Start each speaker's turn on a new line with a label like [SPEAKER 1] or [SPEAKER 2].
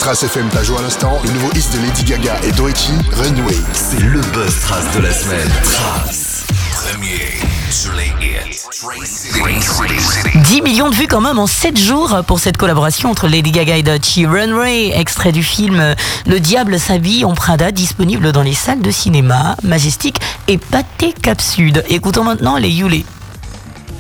[SPEAKER 1] Trace FM t'a joué à l'instant, le nouveau hit de Lady Gaga et Doechii, Runway.
[SPEAKER 2] C'est le buzz Trace de la semaine. Trace. Premier sur les hits.
[SPEAKER 3] 10 millions de vues quand même en 7 jours pour cette collaboration entre Lady Gaga et Doechii. Runway, extrait du film Le Diable s'habille en Prada, disponible dans les salles de cinéma, Majestic et Pathé Cap Sud. Écoutons maintenant les Yulé.